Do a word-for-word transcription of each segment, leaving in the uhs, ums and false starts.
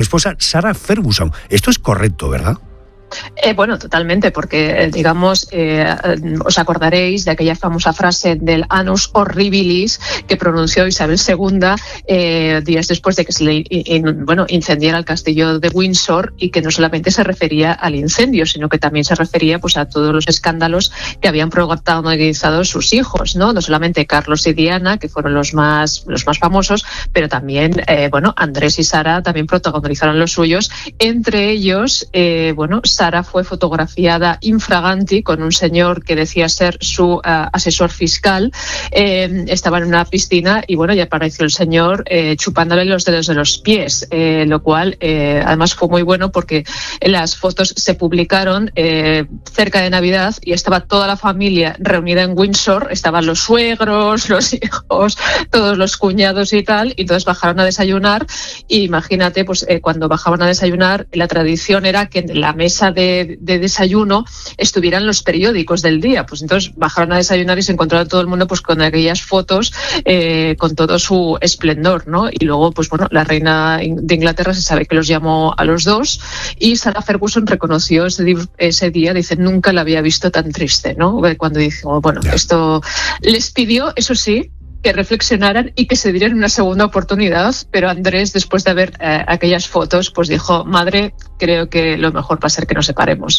esposa Sarah Ferguson. Esto es correcto, ¿verdad? Eh, bueno, totalmente, porque, eh, digamos, eh, os acordaréis de aquella famosa frase del annus horribilis que pronunció Isabel segunda eh, días después de que se le in, bueno, incendiara el castillo de Windsor, y que no solamente se refería al incendio, sino que también se refería pues a todos los escándalos que habían protagonizado sus hijos, ¿no? No solamente Carlos y Diana, que fueron los más, los más famosos, pero también, eh, bueno, Andrés y Sara también protagonizaron los suyos. Entre ellos, eh, bueno, Sara fue fotografiada infraganti con un señor que decía ser su uh, asesor fiscal. Eh, estaba en una piscina y bueno, ya apareció el señor eh, chupándole los dedos de los pies, eh, lo cual eh, además fue muy bueno porque las fotos se publicaron eh, cerca de Navidad y estaba toda la familia reunida en Windsor, estaban los suegros, los hijos, todos los cuñados y tal, y entonces bajaron a desayunar. Y imagínate, pues eh, cuando bajaban a desayunar, la tradición era que en la mesa De, de desayuno estuvieran los periódicos del día, pues entonces bajaron a desayunar y se encontraron todo el mundo pues con aquellas fotos eh, con todo su esplendor, ¿no? Y luego, pues bueno, la reina de Inglaterra se sabe que los llamó a los dos, y Sarah Ferguson reconoció ese, ese día, dice, nunca la había visto tan triste, ¿no? Cuando dijo, bueno, esto les pidió, eso sí, que reflexionaran y que se dieran una segunda oportunidad, pero Andrés, después de ver eh, aquellas fotos, pues dijo, madre, creo que lo mejor va a ser que nos separemos.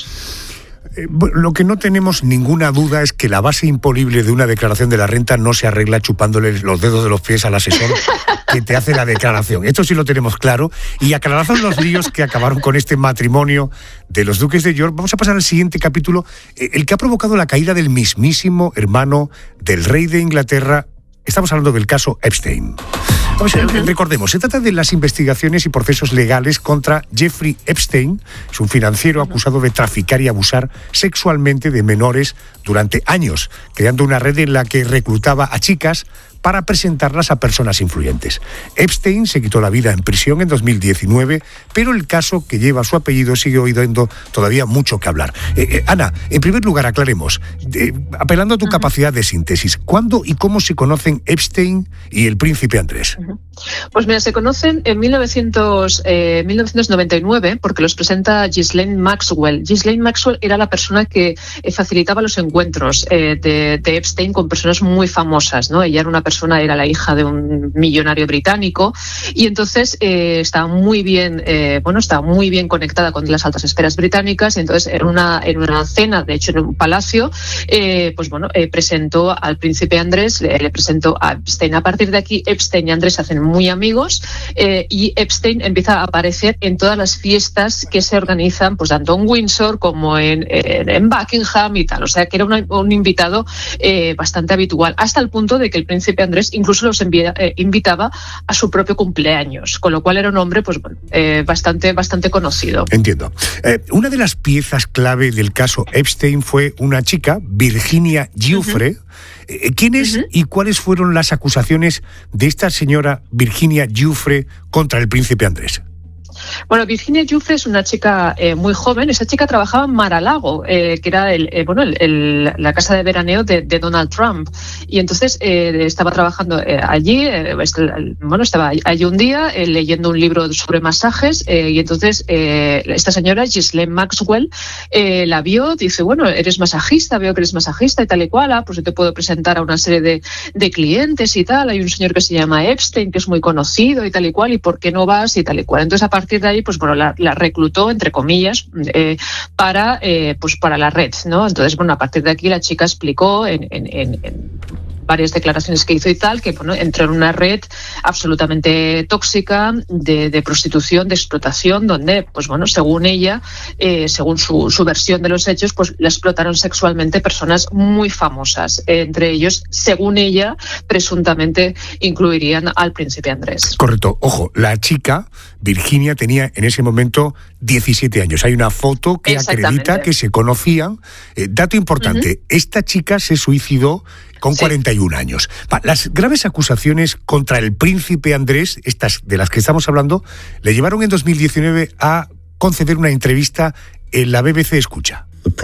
Eh, lo que no tenemos ninguna duda es que la base impolible de una declaración de la renta no se arregla chupándole los dedos de los pies al asesor que te hace la declaración. Esto sí lo tenemos claro. Y aclarados los líos que acabaron con este matrimonio de los duques de York, vamos a pasar al siguiente capítulo, eh, el que ha provocado la caída del mismísimo hermano del rey de Inglaterra. Estamos hablando del caso Epstein. Vamos a, uh-huh. Recordemos, se trata de las investigaciones y procesos legales contra Jeffrey Epstein, es un financiero acusado de traficar y abusar sexualmente de menores durante años, creando una red en la que reclutaba a chicas para presentarlas a personas influyentes. Epstein se quitó la vida en prisión en dos mil diecinueve, pero el caso que lleva su apellido sigue dando todavía mucho que hablar. Eh, eh, Ana, en primer lugar, aclaremos, eh, apelando a tu uh-huh. capacidad de síntesis, ¿cuándo y cómo se conocen Epstein y el príncipe Andrés? Uh-huh. Pues mira, se conocen en mil novecientos noventa y nueve porque los presenta Ghislaine Maxwell. Ghislaine Maxwell era la persona que eh, facilitaba los encuentros eh, de, de Epstein con personas muy famosas, ¿no? Ella era una persona, era la hija de un millonario británico, y entonces eh, estaba muy bien, eh, bueno, estaba muy bien conectada con las altas esferas británicas, y entonces en una, en una cena, de hecho en un palacio, eh, pues bueno, eh, presentó al príncipe Andrés, le, le presentó a Epstein. A partir de aquí, Epstein y Andrés se hacen muy amigos, eh, y Epstein empieza a aparecer en todas las fiestas que se organizan, pues tanto en Windsor como en, en, en Buckingham y tal, o sea que era una, un invitado eh, bastante habitual, hasta el punto de que el príncipe Andrés incluso los envía, eh, invitaba a su propio cumpleaños, con lo cual era un hombre pues bueno, eh, bastante, bastante conocido. Entiendo. Eh, una de las piezas clave del caso Epstein fue una chica, Virginia Giuffre. Uh-huh. Eh, ¿Quién es uh-huh. y cuáles fueron las acusaciones de esta señora Virginia Giuffre contra el príncipe Andrés? Bueno, Virginia Giuffre es una chica eh, muy joven. Esa chica trabajaba en Mar-a-Lago, eh, que era el, eh, bueno, el, el, la casa de veraneo de, de Donald Trump. Y entonces eh, estaba trabajando eh, allí, eh, bueno, estaba allí un día eh, leyendo un libro sobre masajes, eh, y entonces eh, esta señora, Ghislaine Maxwell, eh, la vio, dice, bueno, eres masajista, veo que eres masajista y tal y cual, ah, pues yo te puedo presentar a una serie de, de clientes y tal. Hay un señor que se llama Epstein, que es muy conocido y tal y cual, y ¿por qué no vas? Y tal y cual. Entonces, a partir de ahí, pues bueno, la, la reclutó, entre comillas, eh, para, eh, pues para la red, ¿no? Entonces, bueno, a partir de aquí la chica explicó en, en, en, en varias declaraciones que hizo y tal, que bueno, entró en una red absolutamente tóxica de, de prostitución, de explotación, donde, pues bueno, según ella, eh, según su, su versión de los hechos, pues la explotaron sexualmente personas muy famosas. Eh, entre ellos, según ella, presuntamente incluirían al príncipe Andrés. Correcto. Ojo, la chica, Virginia, tenía en ese momento diecisiete años. Hay una foto que acredita que se conocían. Eh, dato importante, uh-huh. esta chica se suicidó con sí. cuarenta y un años. Las graves acusaciones contra el príncipe Andrés, estas de las que estamos hablando, le llevaron en dos mil diecinueve a conceder una entrevista en la B B C Escucha.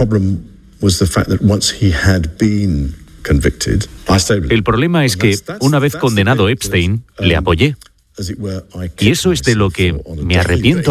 El problema es que, una vez condenado Epstein, le apoyé. Y eso es de lo que me arrepiento